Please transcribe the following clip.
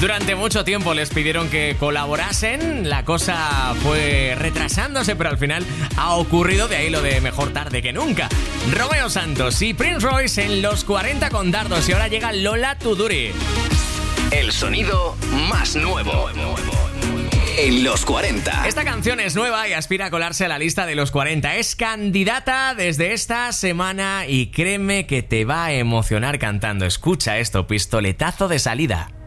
Durante mucho tiempo les pidieron que colaborasen, la cosa fue retrasándose, pero al final ha ocurrido, de ahí lo de mejor tarde que nunca. Romeo Santos y Prince Royce en los 40 con dardos, y ahora llega Lola Tuduri. El sonido más nuevo en los 40. Esta canción es nueva y aspira a colarse a la lista de los 40. Es candidata desde esta semana y créeme que te va a emocionar cantando. Escucha esto, pistoletazo de salida.